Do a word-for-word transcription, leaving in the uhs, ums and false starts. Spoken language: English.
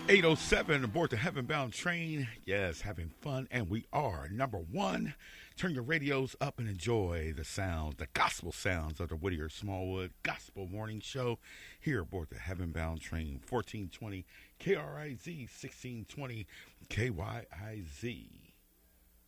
eight oh seven aboard the Heaven Bound train. Yes, having fun, and we are number one. Turn your radios up and enjoy the sounds, the gospel sounds of the Whittier Smallwood Gospel Morning Show here aboard the Heaven Bound train. fourteen twenty K R I Z, sixteen twenty K Y I Z.